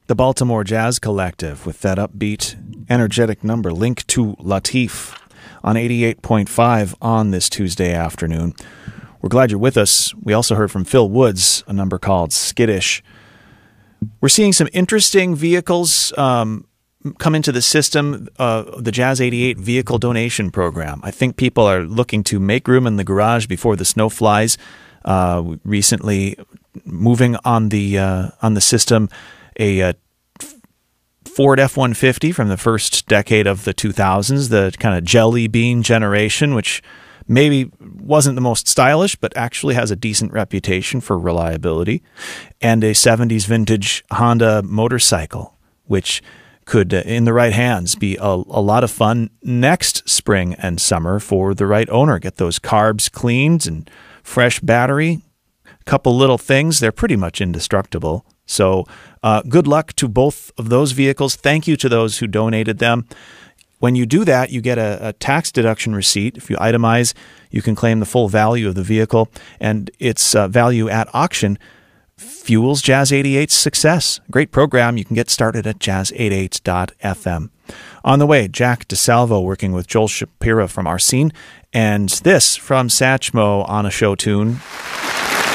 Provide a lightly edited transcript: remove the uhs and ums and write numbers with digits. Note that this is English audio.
The Baltimore Jazz Collective with that upbeat, energetic number, Link to Latif, on 88.5 on this Tuesday afternoon. We're glad you're with us. We also heard from Phil Woods, a number called Skittish. We're seeing some interesting vehicles come into the system, the Jazz 88 Vehicle Donation Program. I think people are looking to make room in the garage before the snow flies. Recently moving on the system, a Ford F-150 from the first decade of the 2000s, the kind of jelly bean generation, which maybe wasn't the most stylish, but actually has a decent reputation for reliability, and a 70s vintage Honda motorcycle, which could, in the right hands, be a lot of fun next spring and summer for the right owner. Get those carbs cleaned and fresh battery, couple little things. They're pretty much indestructible. So good luck to both of those vehicles. Thank you to those who donated them. When you do that, you get a tax deduction receipt. If you itemize, you can claim the full value of the vehicle, and its value at auction fuels Jazz 88's success. Great program. You can get started at jazz88.fm. On the way, Jack DeSalvo working with Joel Shapira from Arsene, and this from Satchmo on a show tune.